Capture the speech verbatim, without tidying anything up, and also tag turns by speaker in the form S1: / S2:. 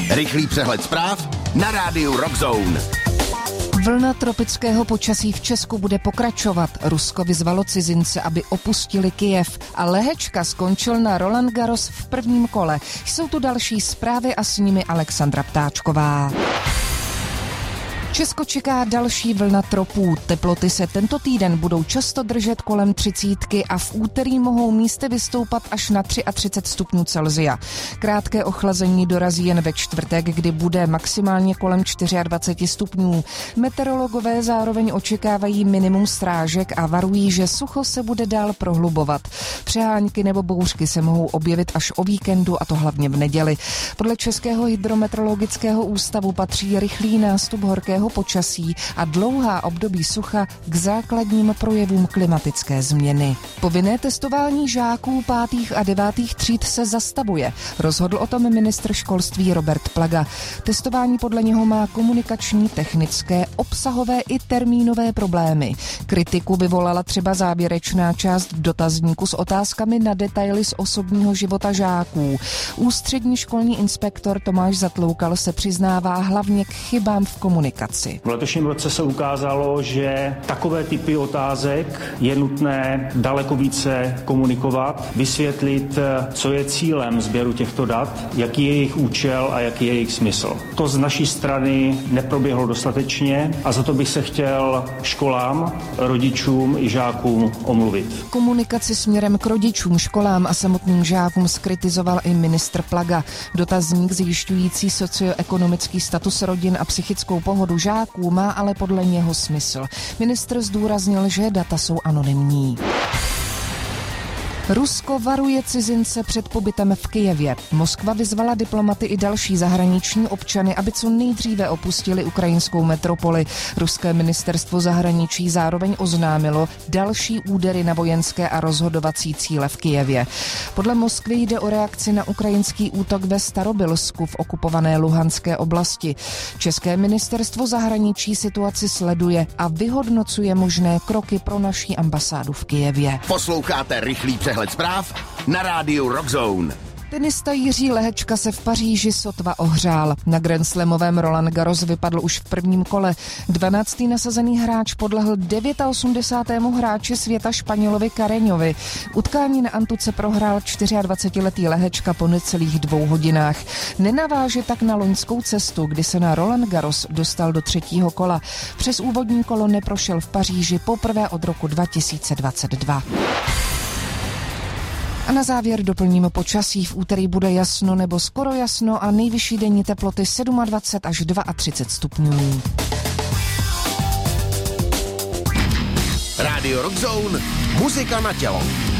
S1: Rychlý přehled zpráv na rádiu Rock Zone.
S2: Vlna tropického počasí v Česku bude pokračovat. Rusko vyzvalo cizince, aby opustili Kyjev a Lehečka skončil na Roland Garros v prvním kole. Jsou tu další zprávy a s nimi Alexandra Ptáčková. Česko čeká další vlna tropů. Teploty se tento týden budou často držet kolem třicítky a v úterý mohou místy vystoupat až na třicet tři stupňů Celsia. Krátké ochlazení dorazí jen ve čtvrtek, kdy bude maximálně kolem dvacet čtyři stupňů. Meteorologové zároveň očekávají minimum srážek a varují, že sucho se bude dál prohlubovat. Přehánky nebo bouřky se mohou objevit až o víkendu, a to hlavně v neděli. Podle Českého hydrometeorologického ústavu patří rychlý nástup horkého počasí a dlouhá období sucha k základním projevům klimatické změny. Povinné testování žáků pátých a devátých tříd se zastavuje. Rozhodl o tom ministr školství Robert Plaga. Testování podle něho má komunikační, technické, obsahové i termínové problémy. Kritiku vyvolala třeba závěrečná část dotazníku s otázkami na detaily z osobního života žáků. Ústřední školní inspektor Tomáš Zatloukal se přiznává hlavně k chybám v komunikaci.
S3: V letošním roce se ukázalo, že takové typy otázek je nutné daleko více komunikovat, vysvětlit, co je cílem sběru těchto dat, jaký je jejich účel a jaký je jejich smysl. To z naší strany neproběhlo dostatečně a za to bych se chtěl školám, rodičům i žákům omluvit.
S2: Komunikaci směrem k rodičům, školám a samotným žákům zkritizoval i ministr Plaga. Dotazník zjišťující socioekonomický status rodin a psychickou pohodu žáků má ale podle něho smysl. Ministr zdůraznil, že data jsou anonymní. Rusko varuje cizince před pobytem v Kyjevě. Moskva vyzvala diplomaty i další zahraniční občany, aby co nejdříve opustili ukrajinskou metropoli. Ruské ministerstvo zahraničí zároveň oznámilo další údery na vojenské a rozhodovací cíle v Kyjevě. Podle Moskvy jde o reakci na ukrajinský útok ve Starobylsku v okupované Luhanské oblasti. České ministerstvo zahraničí situaci sleduje a vyhodnocuje možné kroky pro naší ambasádu v Kyjevě.
S1: Posloucháte rychlý přehled zpráv na rádiu Rock Zone.
S2: Tenista Jiří Lehečka se v Paříži sotva ohřál. Na grandslamovém Roland Garros vypadl už v prvním kole. dvanáctý nasazený hráč podlehl osmdesátému devátému hráči světa Španělovi Carreñovi. Utkání na antuce prohrál dvacetičtyřletý Lehečka po necelých dvou hodinách. Nenaváže tak na loňskou cestu, kdy se na Roland Garros dostal do třetího kola. Přes úvodní kolo neprošel v Paříži poprvé od roku dva tisíce dvacet dva. A na závěr doplníme počasí. V úterý bude jasno nebo skoro jasno a nejvyšší denní teploty dvacet sedm až třicet dva stupňů.
S1: Rádio Rock Zone, muzika na tělo.